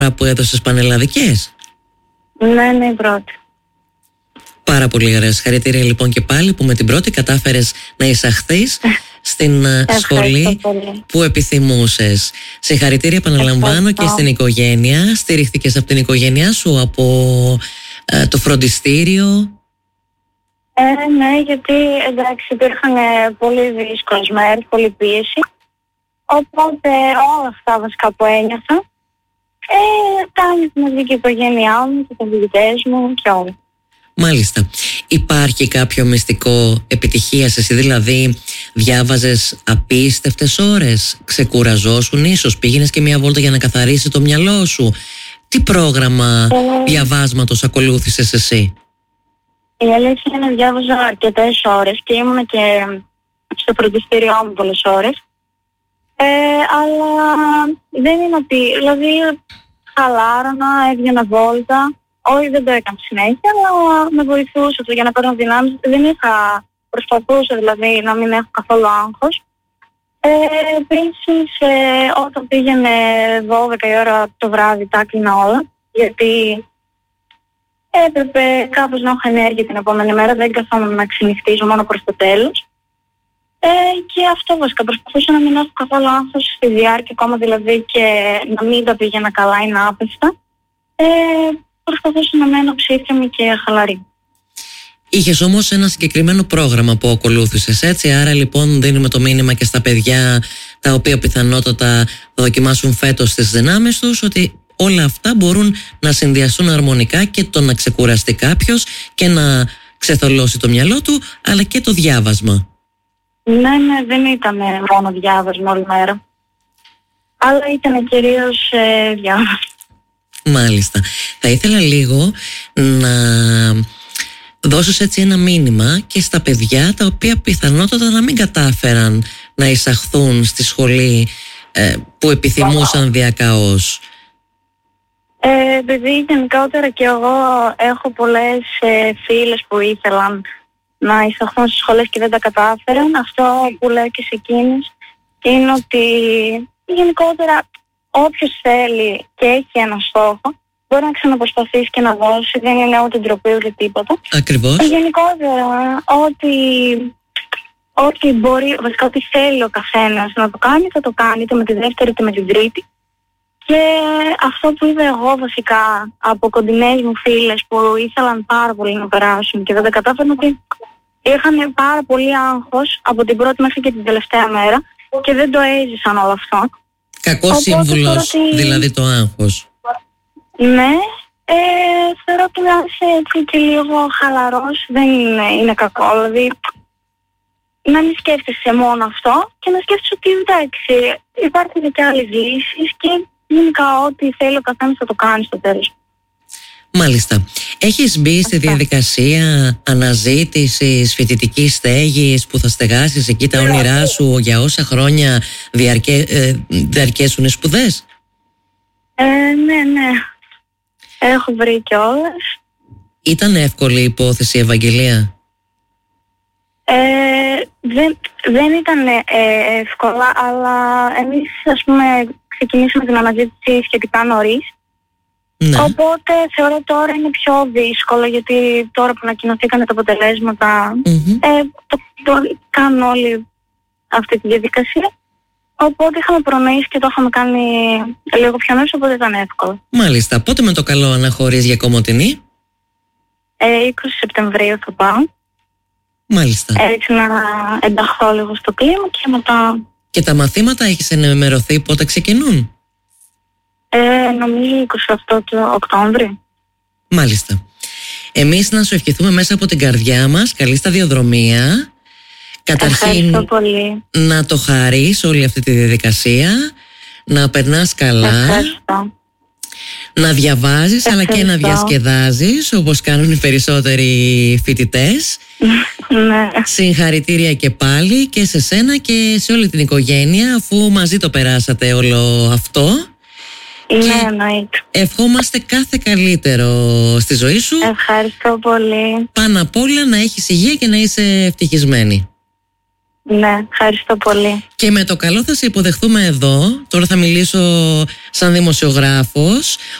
που έδωσες πανελλαδικές. Ναι, η πρώτη. Πάρα πολύ ωραία. Συγχαρητήρια λοιπόν και πάλι που με την πρώτη κατάφερες να εισαχθείς στην σχολή που επιθυμούσες. Συγχαρητήρια, επαναλαμβάνω, και στην οικογένεια. Στηρίχθηκες από την οικογένειά σου, από το φροντιστήριο? Ναι, γιατί εντάξει υπήρχαν πολύ δύσκολες μέρες, πολύ πίεση. Οπότε όλα αυτά βασικά που ένιωθα κάνει την ειδική οικογένειά μου και τα διηγητές μου και όλα. Μάλιστα. Υπάρχει κάποιο μυστικό επιτυχίας? Εσύ δηλαδή διάβαζες απίστευτες ώρες, ξεκουραζόσουν ίσως, πήγαινες και μια βόλτα για να καθαρίσεις το μυαλό σου? Τι πρόγραμμα διαβάσματος ακολούθησες εσύ? Η αλήθεια είναι να διάβαζα αρκετές ώρες και ήμουν και στο φροντιστήριό μου πολλές ώρες. Αλλά δεν είναι ότι, δηλαδή χαλάρωνα, έβγαινα βόλτα. Όχι, δεν το έκανα συνέχεια, αλλά με βοηθούσε για να παίρνω δυνάμεις. Προσπαθούσα δηλαδή να μην έχω καθόλου άγχος. Επίσης, όταν πήγαινε 12 η ώρα το βράδυ, τα έκλεινα όλα, γιατί έπρεπε κάπως να έχω ενέργεια την επόμενη μέρα, δεν καθόμουν να ξενυχτίζω μόνο προς το τέλος. Και αυτό βασικά, προσπαθούσα να μην έχω καθόλου άγχος στη διάρκεια, ακόμα δηλαδή και να μην τα πήγαινα καλά ή να άπεστα. Προσπαθούσα να μένω ψύχρεμη και χαλαρή. Είχες όμως ένα συγκεκριμένο πρόγραμμα που ακολούθησες, έτσι? Άρα λοιπόν δίνουμε το μήνυμα και στα παιδιά τα οποία πιθανότατα θα δοκιμάσουν φέτος τις δυνάμεις τους, ότι όλα αυτά μπορούν να συνδυαστούν αρμονικά, και το να ξεκουραστεί κάποιος και να ξεθολώσει το μυαλό του, αλλά και το διάβασμα. Ναι, δεν ήταν μόνο διάβασμα όλη μέρα, αλλά ήταν κυρίως διάβασμα. Μάλιστα. Θα ήθελα λίγο να δώσεις έτσι ένα μήνυμα και στα παιδιά τα οποία πιθανότατα να μην κατάφεραν να εισαχθούν στη σχολή που επιθυμούσαν διακαώς. Επειδή γενικότερα και εγώ έχω πολλές φίλες που ήθελαν να εισαχθούν στις σχολές και δεν τα κατάφεραν, αυτό που λέω και σε εκείνες είναι ότι γενικότερα όποιος θέλει και έχει ένα στόχο μπορεί να ξαναπροσπαθήσει και να δώσει, δεν είναι ούτε ντροπή ούτε τίποτα. Ακριβώς. Γενικότερα ό,τι μπορεί, βασικά ό,τι θέλει ο καθένας να το κάνει, θα το κάνει, είτε με τη δεύτερη είτε με την τρίτη. Και αυτό που είδα εγώ βασικά από κοντινές μου φίλες που ήθελαν πάρα πολύ να περάσουν και δεν τα κατάφεραν, ότι είχαν πάρα πολύ άγχος από την πρώτη μέχρι και την τελευταία μέρα και δεν το έζησαν όλο αυτό. Κακός σύμβουλος δηλαδή το άγχος. Ναι, θεωρώ ότι να είσαι έτσι και λίγο χαλαρός δεν είναι κακό. Δηλαδή να μην σκέφτεσαι μόνο αυτό και να σκέφτεσαι ότι εντάξει υπάρχουν και άλλες λύσεις και γενικά ό,τι θέλει ο καθένας θα το κάνει στο τέλος. Μάλιστα. Έχεις μπει στη διαδικασία αναζήτησης φοιτητικής στέγης που θα στεγάσεις εκεί τα όνειρά σου για όσα χρόνια διαρκέσουν οι σπουδές? Ναι. Έχω βρει κιόλας. Ήταν εύκολη η υπόθεση, Ευαγγελία? Δεν ήταν εύκολα, αλλά εμείς ας πούμε ξεκινήσαμε την αναζήτηση σχετικά νωρίς. Ναι. Οπότε θεωρώ τώρα είναι πιο δύσκολο, γιατί τώρα που ανακοινωθήκαν τα αποτελέσματα το κάνουν όλοι αυτή τη διαδικασία. Οπότε είχαμε προνοήσει και το είχαμε κάνει λίγο πιο νωρίς, οπότε ήταν εύκολο. Μάλιστα. Πότε με το καλό αναχωρείς για Κομοτηνή? 20 Σεπτεμβρίου θα πάω. Μάλιστα. Έτσι να ενταχθώ λίγο στο κλίμα και μετά... Και τα μαθήματα έχεις ενημερωθεί πότε ξεκινούν? Νομίζω 28 του Οκτώβρη. Μάλιστα. Εμείς να σου ευχηθούμε μέσα από την καρδιά μας καλή σταδιοδρομία. Καταρχήν πολύ. Να το χαρείς όλη αυτή τη διαδικασία, να περνάς καλά. Ευχαριστώ. Να διαβάζεις αλλά και να διασκεδάζεις όπως κάνουν οι περισσότεροι φοιτητές. Ναι. Συγχαρητήρια και πάλι και σε σένα και σε όλη την οικογένεια, αφού μαζί το περάσατε όλο αυτό. Ναι, εννοείται. Ευχόμαστε κάθε καλύτερο στη ζωή σου. Ευχαριστώ πολύ. Πάνω απ' όλα να έχεις υγεία και να είσαι ευτυχισμένη. Ναι, ευχαριστώ πολύ. Και με το καλό θα σε υποδεχτούμε εδώ. Τώρα θα μιλήσω σαν δημοσιογράφος,